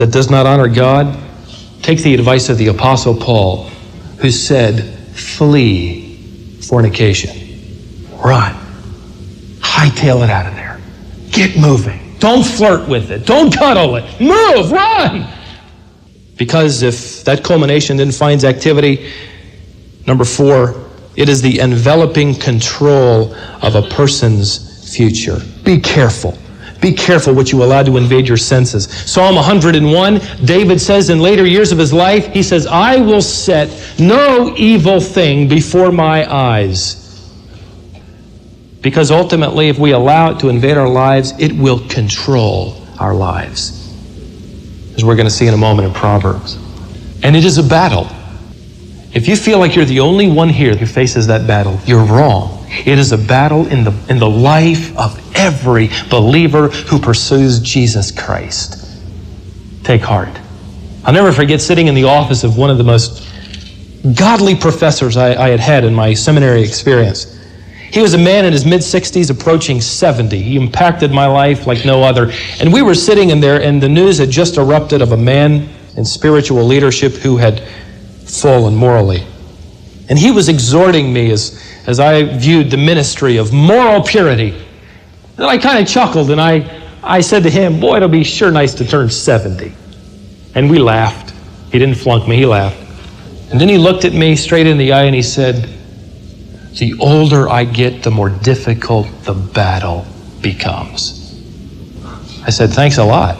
that does not honor God, take the advice of the Apostle Paul, who said, flee fornication. Run. Hightail it out of there. Get moving. Don't flirt with it. Don't cuddle it. Move. Run. Because if that culmination then finds activity, number 4, it is the enveloping control of a person's future. Be careful. Be careful what you allow to invade your senses. Psalm 101, David says in later years of his life, he says, I will set no evil thing before my eyes. Because ultimately, if we allow it to invade our lives, it will control our lives. As we're going to see in a moment in Proverbs. And it is a battle. If you feel like you're the only one here who faces that battle, you're wrong. It is a battle in the life of every believer who pursues Jesus Christ. Take heart. I'll never forget sitting in the office of one of the most godly professors I had had in my seminary experience. He was a man in his mid-60s, approaching 70. He impacted my life like no other. And we were sitting in there, and the news had just erupted of a man in spiritual leadership who had fallen morally. And he was exhorting me as I viewed the ministry of moral purity. And I kind of chuckled, and I said to him, boy, it'll be sure nice to turn 70. And we laughed. He didn't flunk me, he laughed. And then he looked at me straight in the eye and he said, the older I get, the more difficult the battle becomes. I said, thanks a lot.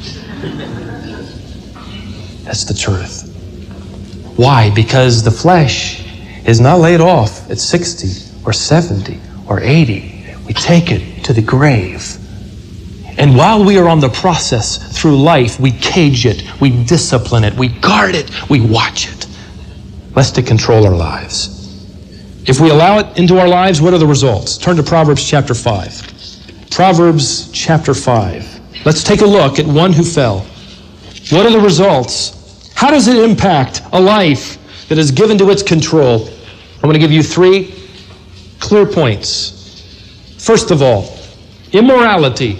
That's the truth. Why? Because the flesh is not laid off at 60 or 70 or 80. We take it to the grave. And while we are on the process through life, we cage it, we discipline it, we guard it, we watch it, lest it control our lives. If we allow it into our lives, what are the results? Turn to Proverbs chapter 5. Proverbs chapter 5. Let's take a look at one who fell. What are the results? How does it impact a life that is given to its control? I'm going to give you 3 clear points. First of all, immorality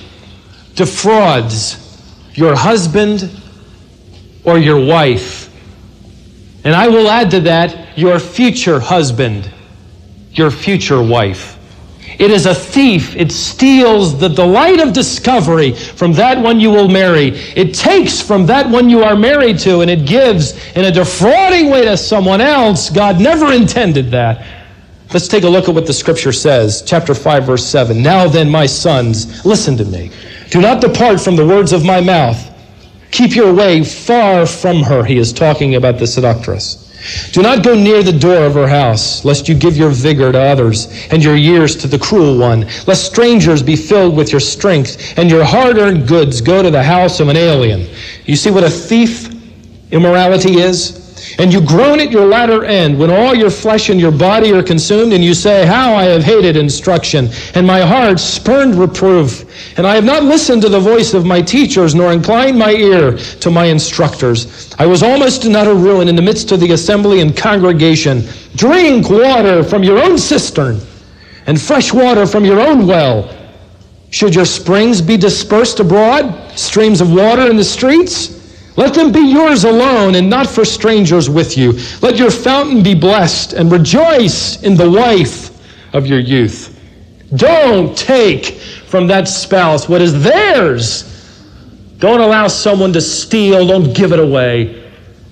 defrauds your husband or your wife. And I will add to that, your future husband, your future wife. It is a thief. It steals the delight of discovery from that one you will marry. It takes from that one you are married to, and it gives in a defrauding way to someone else. God never intended that. Let's take a look at what the scripture says. Chapter 5, verse 7. Now then, my sons, listen to me. Do not depart from the words of my mouth. Keep your way far from her. He is talking about the seductress. Do not go near the door of her house, lest you give your vigor to others and your years to the cruel one, lest strangers be filled with your strength and your hard-earned goods go to the house of an alien. You see what a thief immorality is? And you groan at your latter end when all your flesh and your body are consumed, and you say, how I have hated instruction, and my heart spurned reproof. And I have not listened to the voice of my teachers, nor inclined my ear to my instructors. I was almost in utter ruin in the midst of the assembly and congregation. Drink water from your own cistern, and fresh water from your own well. Should your springs be dispersed abroad, streams of water in the streets? Let them be yours alone and not for strangers with you. Let your fountain be blessed and rejoice in the wife of your youth. Don't take from that spouse what is theirs. Don't allow someone to steal. Don't give it away.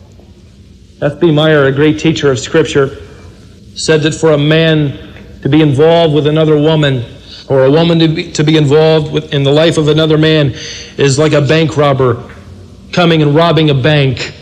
F.B. Meyer, a great teacher of Scripture, said that for a man to be involved with another woman, or a woman to be involved in the life of another man, is like a bank robber coming and robbing a bank.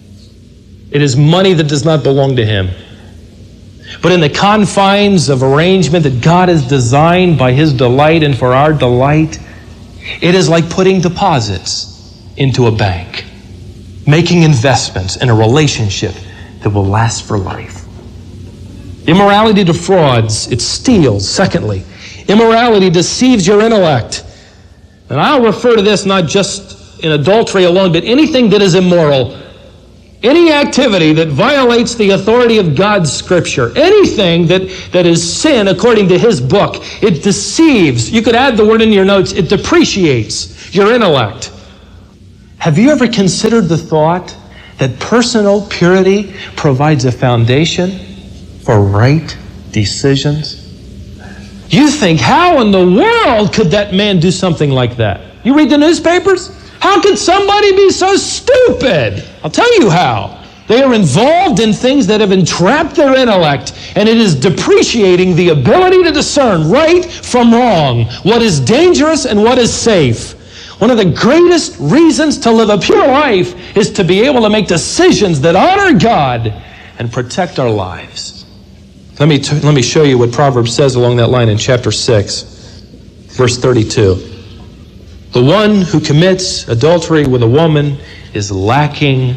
It is money that does not belong to him. But in the confines of arrangement that God has designed by His delight and for our delight, it is like putting deposits into a bank, making investments in a relationship that will last for life. Immorality defrauds, it steals. Secondly, immorality deceives your intellect. And I'll refer to this not just in adultery alone, but anything that is immoral, any activity that violates the authority of God's Scripture, anything that is sin according to His book, it deceives. You could add the word in your notes, it depreciates your intellect. Have you ever considered the thought that personal purity provides a foundation for right decisions? You think, how in the world could that man do something like that? You read the newspapers? How could somebody be so stupid? I'll tell you how. They are involved in things that have entrapped their intellect, and it is depreciating the ability to discern right from wrong, what is dangerous and what is safe. One of the greatest reasons to live a pure life is to be able to make decisions that honor God and protect our lives. Let me show you what Proverbs says along that line in chapter 6, verse 32. The one who commits adultery with a woman is lacking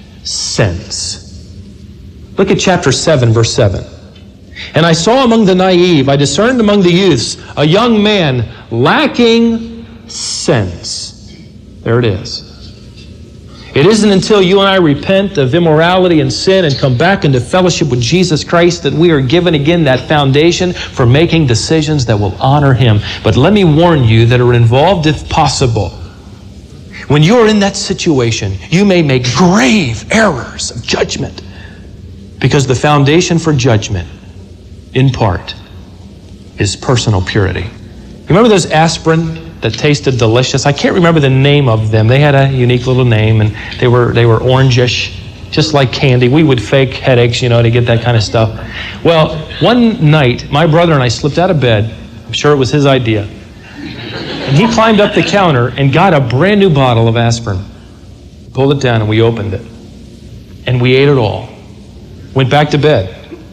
sense. Look at chapter 7, verse 7. And I saw among the naive, I discerned among the youths, a young man lacking sense. There it is. It isn't until you and I repent of immorality and sin and come back into fellowship with Jesus Christ that we are given again that foundation for making decisions that will honor Him. But let me warn you that are involved, if possible, when you're in that situation, you may make grave errors of judgment, because the foundation for judgment, in part, is personal purity. You remember those aspirin that tasted delicious? I can't remember the name of them. They had a unique little name, and they were orangish, just like candy. We would fake headaches, to get that kind of stuff. Well, one night, my brother and I slipped out of bed. I'm sure it was his idea. And he climbed up the counter and got a brand new bottle of aspirin. Pulled it down and we opened it. And we ate it all. Went back to bed.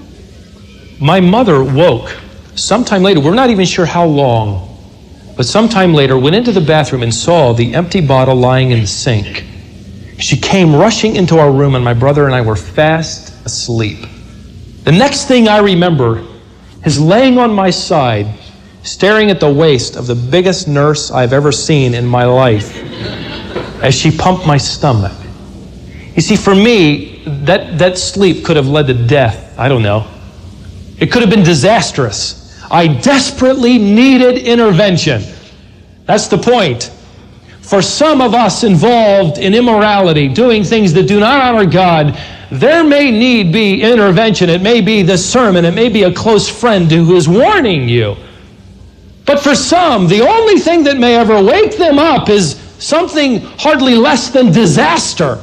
My mother woke sometime later. We're not even sure how long. But sometime later, went into the bathroom and saw the empty bottle lying in the sink. She came rushing into our room, and my brother and I were fast asleep. The next thing I remember is laying on my side, staring at the waist of the biggest nurse I've ever seen in my life as she pumped my stomach. You see, for me, that sleep could have led to death. I don't know. It could have been disastrous. I desperately needed intervention. That's the point. For some of us involved in immorality, doing things that do not honor God, there may need be intervention. It may be the sermon. It may be a close friend who is warning you. But for some, the only thing that may ever wake them up is something hardly less than disaster.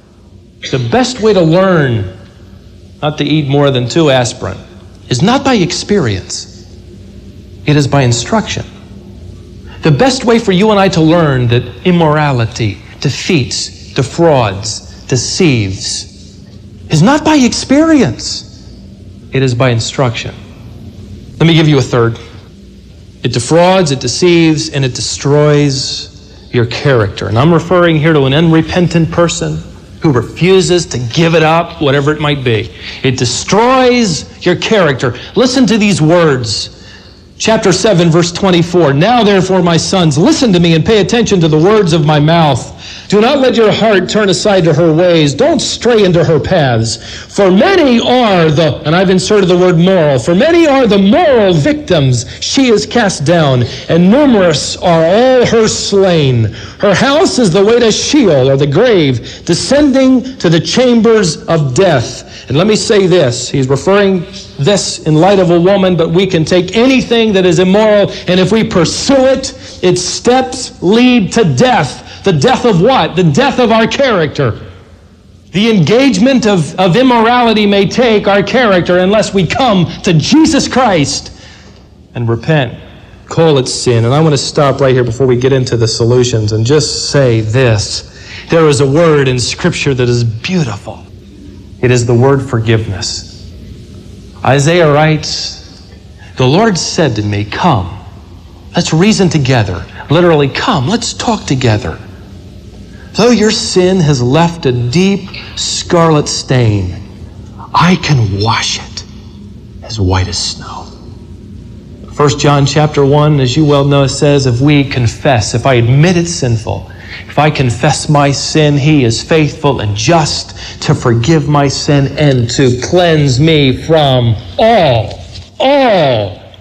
The best way to learn not to eat more than 2 aspirin is not by experience. It is by instruction. The best way for you and I to learn that immorality defeats, defrauds, deceives is not by experience. It is by instruction. Let me give you a third. It defrauds, it deceives, and it destroys your character. And I'm referring here to an unrepentant person who refuses to give it up, whatever it might be. It destroys your character. Listen to these words. Chapter 7, verse 24. Now, therefore, my sons, listen to me and pay attention to the words of my mouth. Do not let your heart turn aside to her ways. Don't stray into her paths. For many are and I've inserted the word moral, for many are the moral victims she is cast down, and numerous are all her slain. Her house is the way to Sheol, or the grave, descending to the chambers of death. And let me say this. He's referring this in light of a woman, but we can take anything that is immoral, and if we pursue it, its steps lead to death. The death of what? The death of our character. The engagement of immorality may take our character unless we come to Jesus Christ and repent. Call it sin. And I want to stop right here before we get into the solutions and just say this. There is a word in Scripture that is beautiful. It is the word forgiveness. Isaiah writes, the Lord said to me, come, let's reason together. Literally, come, let's talk together. Though your sin has left a deep scarlet stain, I can wash it as white as snow. 1 John chapter 1, as you well know, says, if we confess, if I admit it's sinful, if I confess my sin, He is faithful and just to forgive my sin and to cleanse me from all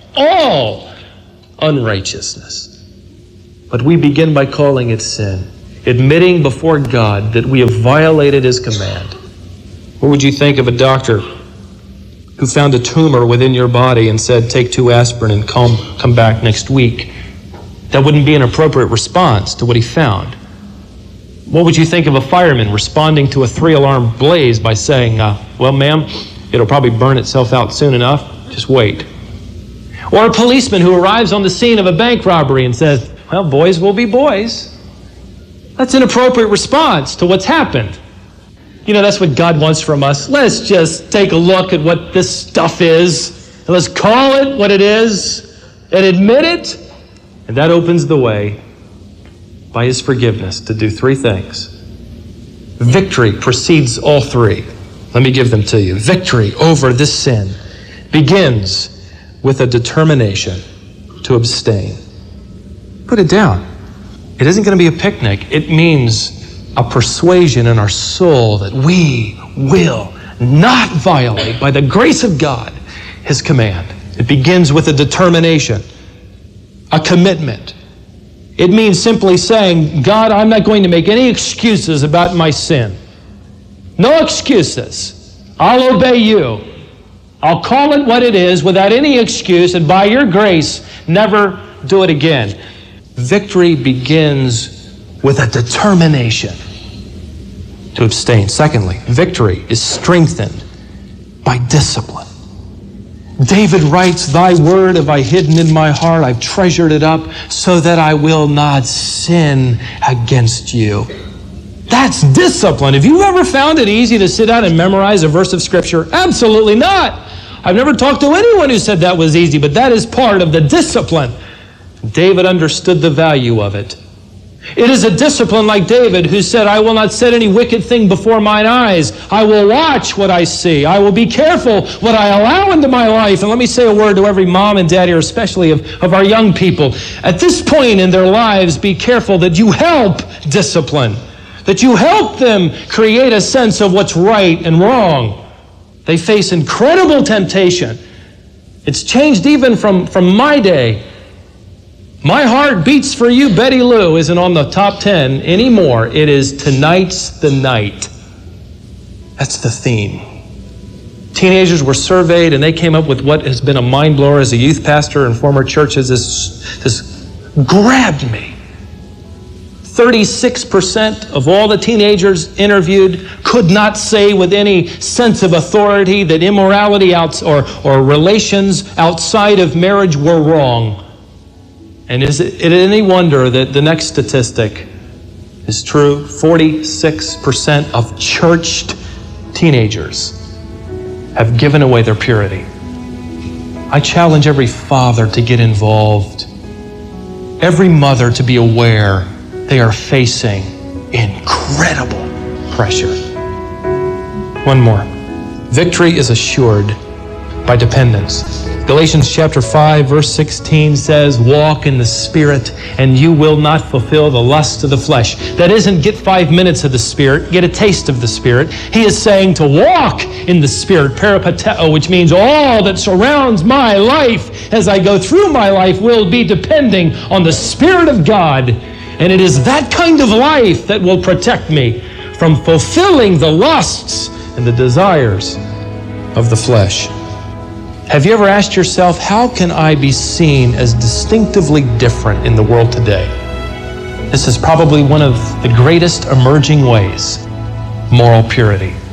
unrighteousness. But we begin by calling it sin. admitting before God that we have violated his command. What would you think of a doctor who found a tumor within your body and said, take 2 aspirin and come back next week? That wouldn't be an appropriate response to what he found. What would you think of a fireman responding to a 3-alarm blaze by saying, well, ma'am, it'll probably burn itself out soon enough. Just wait. Or a policeman who arrives on the scene of a bank robbery and says, well, boys will be boys. That's an appropriate response to what's happened. You know, that's what God wants from us. Let's just take a look at what this stuff is, and let's call it what it is, and admit it. And that opens the way, by his forgiveness, to do 3 things. Victory precedes all 3. Let me give them to you. Victory over this sin begins with a determination to abstain. Put it down. It isn't going to be a picnic. It means a persuasion in our soul that we will not violate, by the grace of God, his command. It begins with a determination, a commitment. It means simply saying, God, I'm not going to make any excuses about my sin. No excuses. I'll obey you. I'll call it what it is without any excuse, and by your grace, never do it again. Victory begins with a determination to abstain. Secondly, victory is strengthened by discipline. David writes, thy word have I hidden in my heart, I've treasured it up so that I will not sin against you. That's discipline. Have you ever found it easy to sit down and memorize a verse of Scripture? Absolutely not. I've never talked to anyone who said that was easy, but that is part of the discipline. David understood the value of it. It is a discipline like David, who said, I will not set any wicked thing before mine eyes. I will watch what I see. I will be careful what I allow into my life. And let me say a word to every mom and dad here, especially of our young people. At this point in their lives, be careful that you help discipline, that you help them create a sense of what's right and wrong. They face incredible temptation. It's changed even from my day. My heart beats for you, Betty Lou, isn't on the top 10 anymore. It is tonight's the night. That's the theme. Teenagers were surveyed, and they came up with what has been a mind blower as a youth pastor in former churches. This grabbed me. 36% of all the teenagers interviewed could not say with any sense of authority that immorality or relations outside of marriage were wrong. And is it any wonder that the next statistic is true? 46% of churched teenagers have given away their purity. I challenge every father to get involved, every mother to be aware they are facing incredible pressure. One more. Victory is assured by dependence. Galatians chapter 5, verse 16 says, walk in the Spirit, and you will not fulfill the lust of the flesh. That isn't get 5 minutes of the Spirit, get a taste of the Spirit. He is saying to walk in the Spirit, peripateo, which means all that surrounds my life as I go through my life will be depending on the Spirit of God. And it is that kind of life that will protect me from fulfilling the lusts and the desires of the flesh. Have you ever asked yourself, how can I be seen as distinctively different in the world today? This is probably one of the greatest emerging ways: moral purity.